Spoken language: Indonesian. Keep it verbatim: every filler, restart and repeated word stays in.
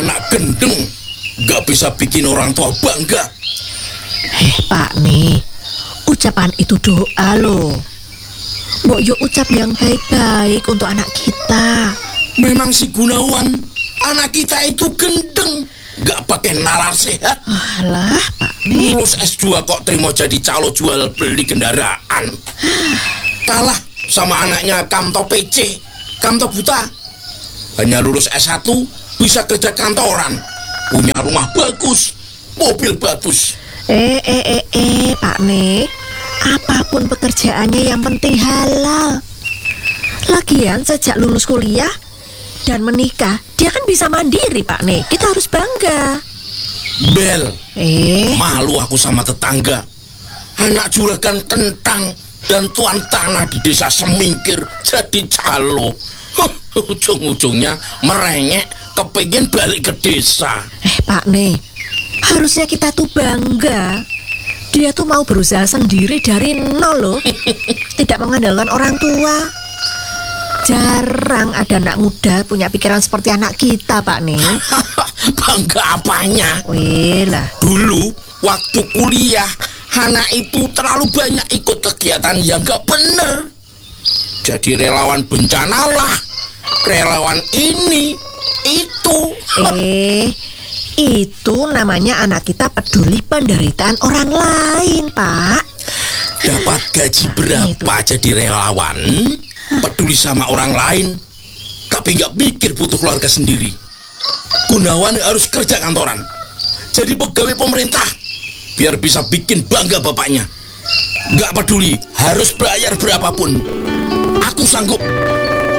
anak gendeng gak bisa bikin orang tua bangga. Eh Pak nih, ucapan itu doa loh. Mbok yuk ucap yang baik-baik untuk anak kita. Memang si Gunawan, anak kita itu gendeng, gak pakai nalar sehat. Alah Pak nih, Lulus S dua kok terima jadi calo jual beli kendaraan. Kalah sama anaknya Kamto P C, Kamto Buta. Hanya lulus S satu bisa kerja kantoran, punya rumah bagus, mobil bagus. Eh eh eh eh Pak nih, apapun pekerjaannya yang penting halal. Lagian sejak lulus kuliah dan menikah, dia kan bisa mandiri Pak nih. Kita harus bangga. Bel, Eh malu aku sama tetangga. Anak juragan kentang dan tuan tanah di desa Semingkir jadi calo. Huh, ujung-ujungnya merengek kepingin balik ke desa. Eh Pak nih, harusnya kita tuh bangga. Dia tuh mau berusaha sendiri dari nol loh. Tidak mengandalkan orang tua. Jarang ada anak muda punya pikiran seperti anak kita Pak nih. Bangga apanya? Wih lah. Dulu waktu kuliah anak itu terlalu banyak ikut kegiatan yang gak bener. Jadi relawan bencana lah, relawan ini, itu. Eh, itu namanya anak kita peduli penderitaan orang lain, Pak. Dapat gaji berapa jadi relawan, peduli sama orang lain, tapi gak mikir butuh keluarga sendiri. Gunawan harus kerja kantoran, jadi pegawai pemerintah, biar bisa bikin bangga bapaknya. Gak peduli harus bayar berapapun, aku sanggup.